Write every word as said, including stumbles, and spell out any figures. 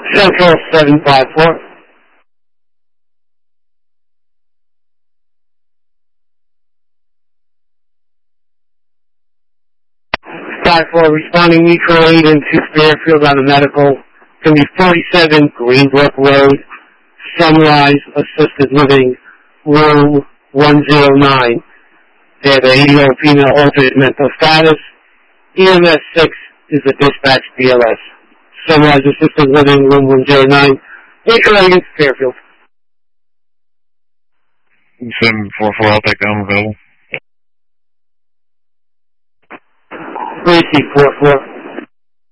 Central seven five four. five four, responding mutual aid into Fairfield on a medical. Can be forty-seven Greenbrook Road, Sunrise Assisted Living, room one oh nine. They have an eighty-year-old female alternate mental status. E M S six is the dispatch B L S. Sunrise Assisted Living, room one oh nine. Mutual aid into Fairfield. seven four four, I'll take down available. three C four four.